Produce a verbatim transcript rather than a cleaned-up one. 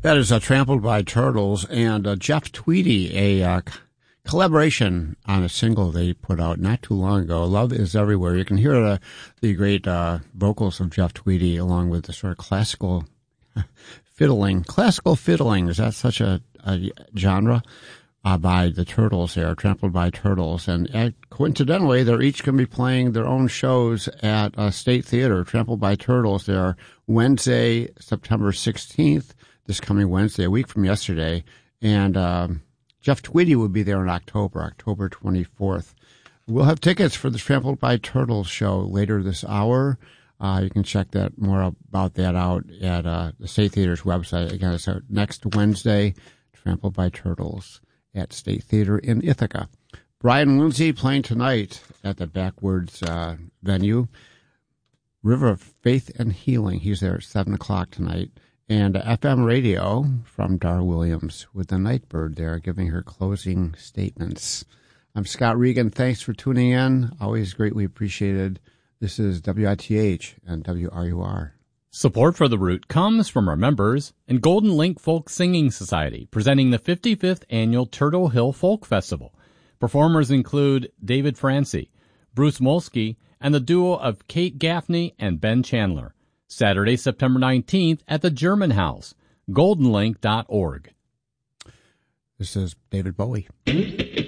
That is uh, Trampled by Turtles and uh, Jeff Tweedy, a uh, c- collaboration on a single they put out not too long ago. Love is Everywhere. You can hear the, the great uh, vocals of Jeff Tweedy along with the sort of classical fiddling. Classical fiddling, is that such a, a genre? Uh, by the Turtles there, Trampled by Turtles. And uh, coincidentally, they're each going to be playing their own shows at uh, State Theater. Trampled by Turtles, they are Wednesday, September sixteenth, this coming Wednesday, a week from yesterday. And um, Jeff Tweedy will be there in October, October twenty-fourth. We'll have tickets for the Trampled by Turtles show later this hour. Uh, you can check that more about that out at uh, the State Theater's website. Again, it's uh, next Wednesday, Trampled by Turtles at State Theater in Ithaca. Brian Lindsay playing tonight at the Backwards uh, venue. River of Faith and Healing. He's there at seven o'clock tonight. And uh, F M radio from Dar Williams with the Nightbird there giving her closing statements. I'm Scott Regan. Thanks for tuning in. Always greatly appreciated. This is W I T H and W R U R. Support for The Root comes from our members and Golden Link Folk Singing Society, presenting the fifty-fifth Annual Turtle Hill Folk Festival. Performers include David Francie, Bruce Molsky, and the duo of Kate Gaffney and Ben Chandler. Saturday, September nineteenth at the German House, golden link dot org. This is David Bowie.